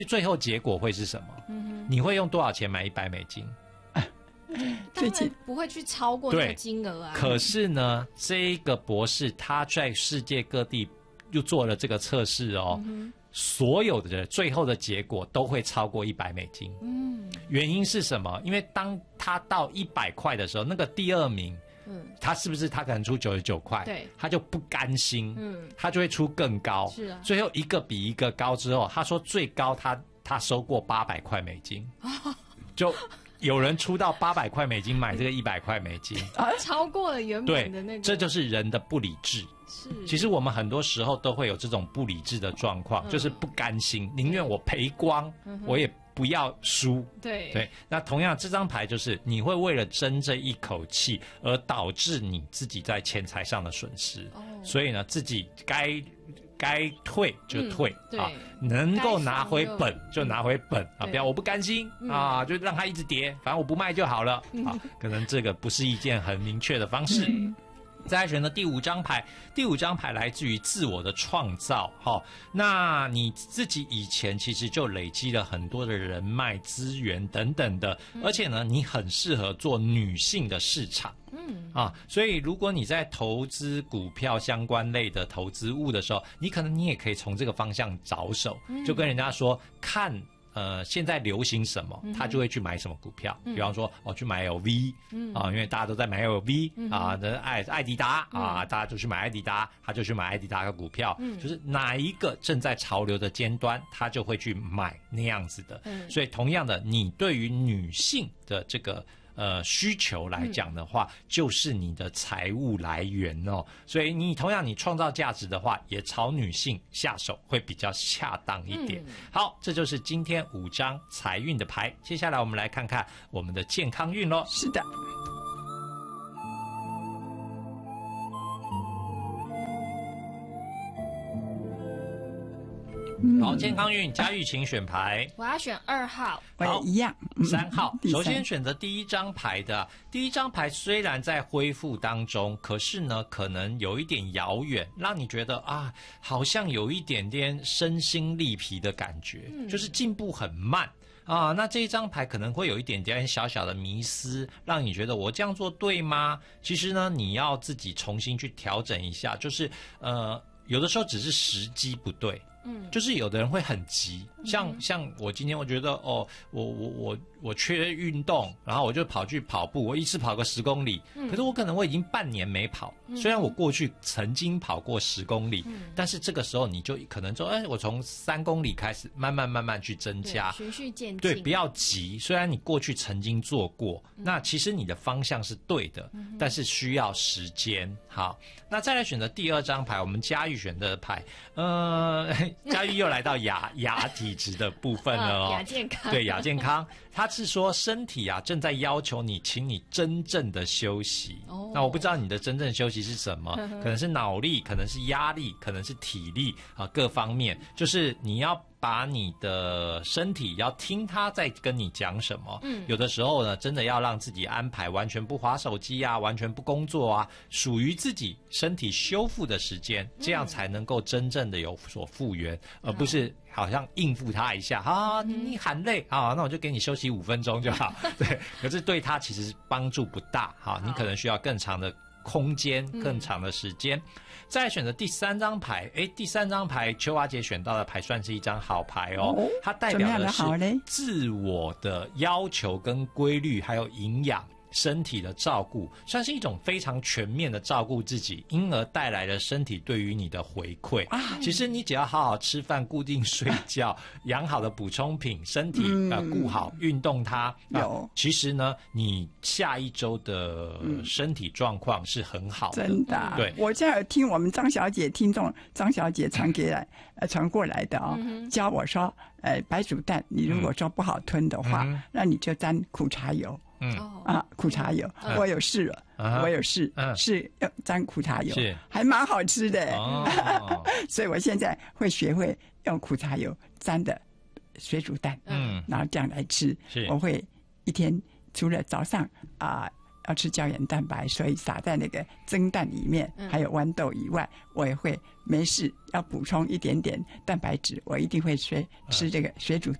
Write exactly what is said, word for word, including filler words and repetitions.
最后结果会是什么？嗯、你会用多少钱买一百美金？ 当然不会去超过这个金额啊。 可是呢，这个博士他在世界各地又做了这个测试哦，嗯、所有的最后的结果都会超过一百美金。嗯，原因是什么？因为当他到一百块的时候，那个第二名。嗯，他是不是他可能出九十九块？ 对， 他就不甘心，嗯，他就会出更高。 是啊， 最后一个比一个高之后，他说最高他他收过八百块美金，哦、就有人出到八百块美金买这个一百块美金， 啊，超过了原本的那个。 对，这就是人的不理智。 是， 其实我们很多时候都会有这种不理智的状况，嗯、就是不甘心，宁愿我赔光，嗯、我也。不要输， 对对。那同样，这张牌就是你会为了争这一口气，而导致你自己在钱财上的损失。哦，所以呢，自己该该退就退、嗯、啊，能够拿回本就拿回本、嗯、啊，不要我不甘心、嗯、啊，就让它一直跌，反正我不卖就好了、嗯、啊。可能这个不是一件很明确的方式。嗯，再来选的第五张牌，第五张牌来自于自我的创造。好、哦，那你自己以前其实就累积了很多的人脉资源等等的，嗯、而且呢，你很适合做女性的市场。嗯啊，所以如果你在投资股票相关类的投资物的时候，你可能你也可以从这个方向着手，嗯、就跟人家说看。呃，现在流行什么，他就会去买什么股票。嗯、比方说，哦，去买 L V，嗯、啊，因为大家都在买 L V，嗯、啊，那爱爱迪达、嗯、啊，大家就去买爱迪达，他就去买爱迪达的股票。嗯、就是哪一个正在潮流的尖端，他就会去买那样子的。嗯、所以，同样的，你对于女性的这个。呃，需求来讲的话、嗯，就是你的财务来源哦。所以你同样你创造价值的话，也朝女性下手会比较恰当一点。嗯、好，这就是今天五张财运的牌。接下来我们来看看我们的健康运咯。 是的。 好，健康运，嘉玉请选牌。 我要选二号。 我也一样。 三号。首先选择第一张牌的，第一张牌虽然在恢复当中，可是呢，可能有一点遥远，让你觉得啊，好像有一点点身心力疲的感觉，嗯、就是进步很慢。啊，那这一张牌可能会有一点点小小的迷思，让你觉得我这样做对吗？其实呢，你要自己重新去调整一下，就是呃，有的时候只是时机不对。嗯，就是有的人会很急，像、嗯、像我今天我觉得哦，我我我我缺运动，然后我就跑去跑步，我一次跑个十公里，嗯、可是我可能我已经半年没跑，嗯、虽然我过去曾经跑过十公里，嗯、但是这个时候你就可能说，哎，我从三公里开始，慢慢慢慢去增加， 循序渐进， 对，不要急。虽然你过去曾经做过，嗯、那其实你的方向是对的，嗯、但是需要时间。好，那再来选择第二张牌，我们嘉玉选的牌，呃。嘉玉又来到亚亚体质的部分了哦， 亚健康， 对，亚健康，他是说身体啊正在要求你，请你真正的休息。哦，那我不知道你的真正休息是什么，可能是脑力，可能是压力，可能是体力啊，各方面，就是你要。把你的身体要听他在跟你讲什么，嗯，有的时候呢，真的要让自己安排完全不滑手机啊，完全不工作啊，属于自己身体修复的时间，这样才能够真正的有所复原，嗯、而不是好像应付他一下啊，你喊累啊，那我就给你休息五分钟就好，对，可是对他其实帮助不大，哈，你可能需要更长的空间，更长的时间。嗯，再来选择第三张牌，诶，第三张牌邱华姐选到的牌算是一张好牌哦，哦它代表的是自我的要求跟规律，还有营养。身体的照顾算是一种非常全面的照顾自己，因而带来了身体对于你的回馈。啊、其实你只要好好吃饭、固定睡觉、养好的补充品，身体、嗯、呃顾好、运动它，有、呃。其实呢，你下一周的身体状况是很好的。 真的、啊，对。我现在有听我们张小姐听众张小姐传给来呃传过来的哦，嗯、教我说，呃，白煮蛋你如果说不好吞的话，嗯、那你就沾苦茶油。嗯啊，苦茶油，嗯、我有试了，嗯、我有试，嗯、是要沾苦茶油，是还蛮好吃的，哦、所以我现在会学会用苦茶油沾的水煮蛋，嗯，然后这样来吃。我会一天除了早上啊、呃、 要吃胶原蛋白，所以撒在那个蒸蛋里面，还有豌豆以外，我也会没事要补充一点点蛋白质，我一定会水吃这个水煮